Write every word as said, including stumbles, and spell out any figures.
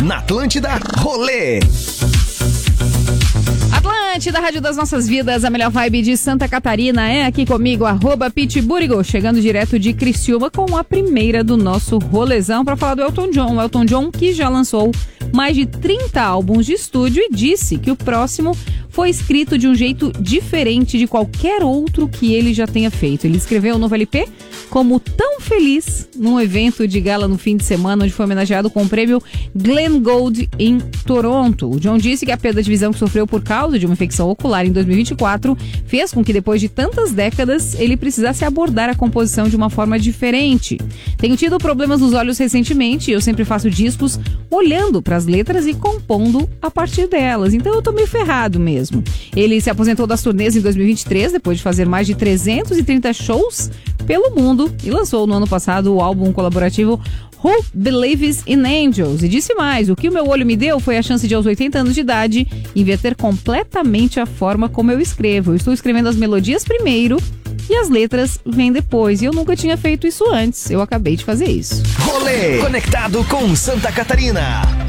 Na Atlântida, rolê. Atlântida, Rádio das Nossas Vidas, a melhor vibe de Santa Catarina. É aqui comigo, arroba Pitburigo, chegando direto de Criciúma com a primeira do nosso rolezão para falar do Elton John. O Elton John que já lançou mais de trinta álbuns de estúdio e disse que o próximo foi escrito de um jeito diferente de qualquer outro que ele já tenha feito. Ele escreveu o novo L P como Tão Feliz num evento de gala no fim de semana, onde foi homenageado com o prêmio Glenn Gould em Toronto. O John disse que a perda de visão que sofreu por causa de uma infecção ocular em dois mil e vinte e quatro fez com que depois de tantas décadas ele precisasse abordar a composição de uma forma diferente. Tenho tido problemas nos olhos recentemente e eu sempre faço discos olhando para as letras e compondo a partir delas, então eu tô meio ferrado mesmo. Ele se aposentou das turnês em dois mil e vinte e três depois de fazer mais de trezentos e trinta shows pelo mundo e lançou no ano passado o álbum colaborativo Who Believes in Angels e disse mais: o que o meu olho me deu foi a chance de aos oitenta anos de idade inverter completamente a forma como eu escrevo. Eu estou escrevendo as melodias primeiro e as letras vêm depois, e eu nunca tinha feito isso antes. Eu acabei de fazer isso. Rolê conectado com Santa Catarina.